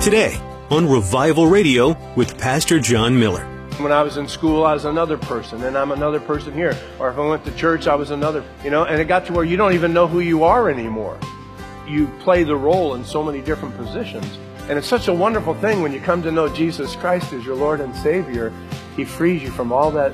today on Revival Radio with Pastor John Miller. When I was in school, I was another person, and I'm another person here. Or if I went to church, I was another, and it got to where you don't even know who you are anymore. You play the role in so many different positions. And it's such a wonderful thing when you come to know Jesus Christ as your Lord and Savior. He frees you from all that